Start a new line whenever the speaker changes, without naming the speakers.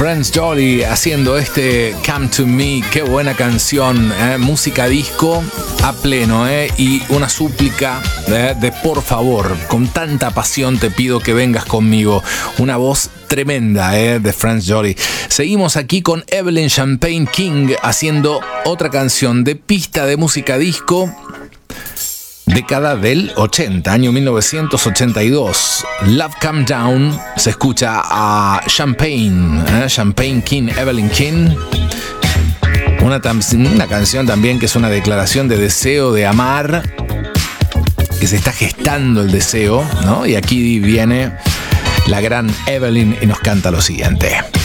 Friends Jolly haciendo este Come to Me. Qué buena canción, música disco a pleno, y una súplica de por favor, con tanta pasión te pido que vengas conmigo. Una voz tremenda, de Friends Jolly. Seguimos aquí con Evelyn Champagne King haciendo otra canción de pista de música disco. Década del 80, año 1982. Love Come Down. Se escucha a Champagne King, Evelyn King. Una canción también que es una declaración de deseo de amar, que se está gestando el deseo, ¿no? Y aquí viene la gran Evelyn y nos canta lo siguiente.